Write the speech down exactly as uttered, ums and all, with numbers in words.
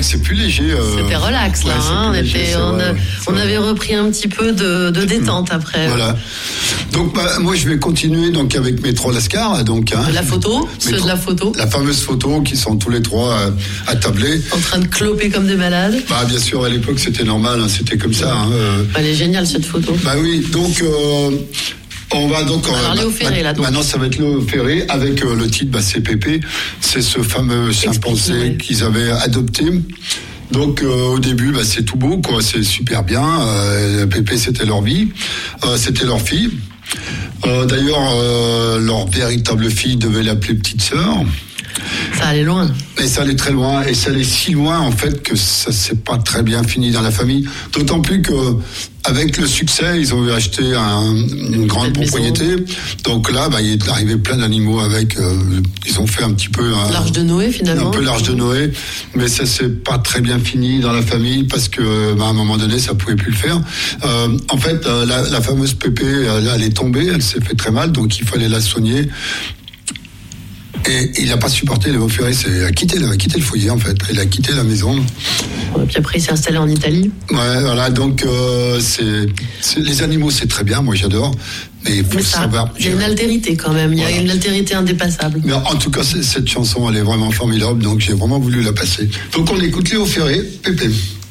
que c'est plus léger. Euh... C'était relax, là. Ouais, hein, on, léger, était, on, vrai, a, ouais, on avait repris un petit peu de, de détente après. Voilà. Donc, bah, moi, je vais continuer donc, avec mes trois lascars. Donc, hein, la photo, ceux tro- de la photo. La fameuse photo qui sont tous les trois euh, attablés. En train de cloper comme des malades. Bah, bien sûr, à l'époque, c'était normal. Hein, c'était comme ça. Hein, euh... Elle est géniale, cette photo. Bah oui, donc... Euh... On va donc. Alors, euh, Léo Ferré, là, donc. Maintenant, ça va être Léo Ferré avec euh, le titre, bah, c'est Pépé. C'est ce fameux chimpanzé ouais. qu'ils avaient adopté. Donc, euh, au début, bah, c'est tout beau, quoi. C'est super bien. Euh, Pépé, c'était leur vie. Euh, c'était leur fille. Euh, d'ailleurs, euh, leur véritable fille devait l'appeler petite sœur. Ça allait loin. Et ça allait très loin, et ça allait si loin en fait que ça s'est pas très bien fini dans la famille. D'autant plus que avec le succès, ils ont acheté un, une grande Cette propriété. maison. Donc là, bah, il est arrivé plein d'animaux avec. Euh, ils ont fait un petit peu un, L'arche de Noé finalement. un peu l'arche de Noé, mais ça s'est pas très bien fini dans la famille parce que bah, à un moment donné, ça pouvait plus le faire. Euh, en fait, euh, la, la fameuse Pépé, elle, elle est tombée, elle s'est fait très mal, donc il fallait la soigner. Et il n'a pas supporté, Léo Ferré, c'est, il a quitté, il a quitté le foyer en fait, il a quitté la maison. Et puis après il s'est installé en Italie. Ouais, voilà, donc euh, c'est, c'est les animaux, c'est très bien, moi j'adore, mais il faut Mais ça, savoir. il y a une altérité quand même, il voilà. y a une altérité indépassable. Mais en tout cas, cette chanson, elle est vraiment formidable, donc j'ai vraiment voulu la passer. Donc on écoute Léo Ferré, Pépé.